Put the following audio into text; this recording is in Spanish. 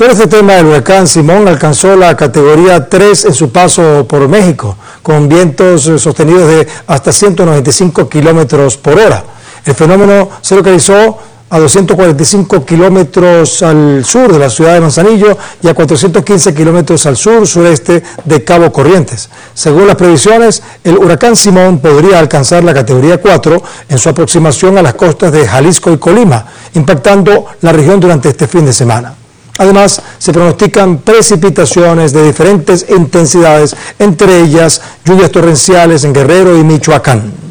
Sobre este tema, el huracán Simón alcanzó la categoría 3 en su paso por México, con vientos sostenidos de hasta 195 kilómetros por hora. El fenómeno se localizó a 245 kilómetros al sur de la ciudad de Manzanillo y a 415 kilómetros al sur-sureste de Cabo Corrientes. Según las previsiones, el huracán Simón podría alcanzar la categoría 4 en su aproximación a las costas de Jalisco y Colima, impactando la región durante este fin de semana. Además, se pronostican precipitaciones de diferentes intensidades, entre ellas lluvias torrenciales en Guerrero y Michoacán.